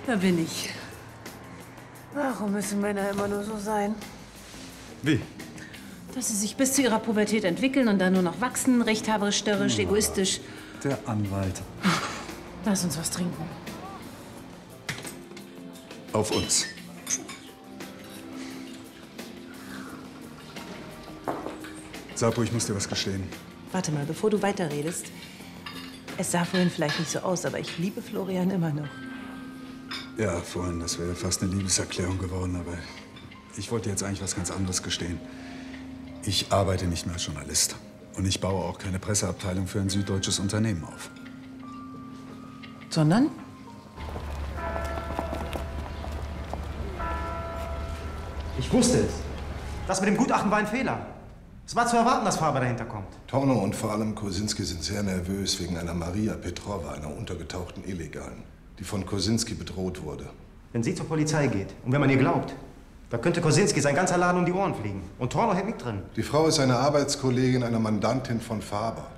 Da bin ich. Warum müssen Männer immer nur so sein? Wie? Dass sie sich bis zu ihrer Pubertät entwickeln und dann nur noch wachsen, rechthaberisch, störrisch, egoistisch. Der Anwalt. Lass uns was trinken. Auf uns. Sapo, ich muss dir was gestehen. Warte mal, bevor du weiterredest. Es sah vorhin vielleicht nicht so aus, aber ich liebe Florian immer noch. Ja, vorhin, das wäre fast eine Liebeserklärung geworden, aber ich wollte jetzt eigentlich was ganz anderes gestehen. Ich arbeite nicht mehr als Journalist. Und ich baue auch keine Presseabteilung für ein süddeutsches Unternehmen auf. Sondern? Ich wusste es. Das mit dem Gutachten war ein Fehler. Es war zu erwarten, dass Faber dahinter kommt. Torno und vor allem Kosinski sind sehr nervös wegen einer Maria Petrova, einer untergetauchten Illegalen, die von Kosinski bedroht wurde. Wenn sie zur Polizei geht und wenn man ihr glaubt, da könnte Kosinski sein ganzer Laden um die Ohren fliegen. Und Torno hängt mit drin. Die Frau ist eine Arbeitskollegin einer Mandantin von Faber.